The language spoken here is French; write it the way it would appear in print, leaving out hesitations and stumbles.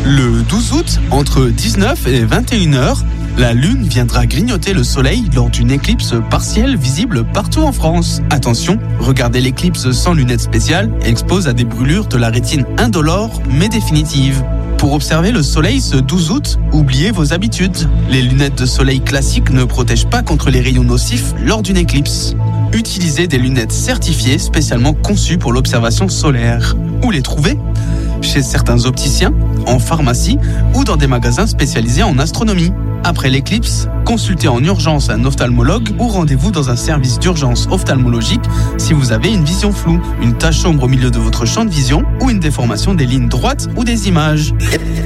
Le 12 août, entre 19 et 21h, la Lune viendra grignoter le Soleil lors d'une éclipse partielle visible partout en France. Attention, regarder l'éclipse sans lunettes spéciales expose à des brûlures de la rétine indolore mais définitives. Pour observer le Soleil ce 12 août, oubliez vos habitudes. Les lunettes de soleil classiques ne protègent pas contre les rayons nocifs lors d'une éclipse. Utilisez des lunettes certifiées spécialement conçues pour l'observation solaire. Où les trouver ? Chez certains opticiens, en pharmacie ou dans des magasins spécialisés en astronomie. Après l'éclipse, consultez en urgence un ophtalmologue ou rendez-vous dans un service d'urgence ophtalmologique si vous avez une vision floue, une tache sombre au milieu de votre champ de vision ou une déformation des lignes droites ou des images.